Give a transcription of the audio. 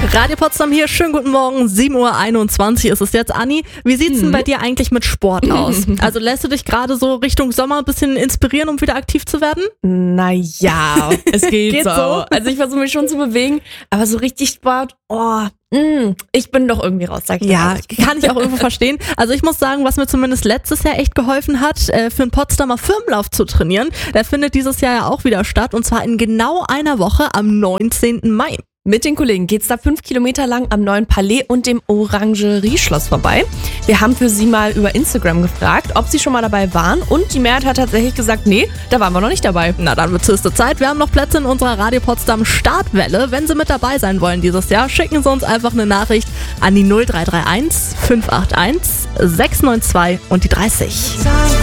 Radio Potsdam hier, schönen guten Morgen, 7:21 Uhr ist es jetzt. Anni, wie sieht's denn bei dir eigentlich mit Sport aus? Also lässt du dich gerade so Richtung Sommer ein bisschen inspirieren, um wieder aktiv zu werden? Naja, es geht so. Also ich versuche mich schon zu bewegen, aber so richtig Sport, ich bin doch irgendwie raus, sag ich Ja, dir. kann ich auch irgendwo verstehen. Also ich muss sagen, was mir zumindest letztes Jahr echt geholfen hat, für einen Potsdamer Firmenlauf zu trainieren, der findet dieses Jahr ja auch wieder statt und zwar in genau einer Woche am 19. Mai. Mit den Kollegen geht's da 5 Kilometer lang am neuen Palais und dem Orangerieschloss vorbei. Wir haben für sie mal über Instagram gefragt, ob sie schon mal dabei waren und die Mehrheit hat tatsächlich gesagt, nee, da waren wir noch nicht dabei. Na, dann wird's höchste Zeit. Wir haben noch Plätze in unserer Radio Potsdam Startwelle. Wenn Sie mit dabei sein wollen dieses Jahr, schicken Sie uns einfach eine Nachricht an die 0331 581 692 und die 30.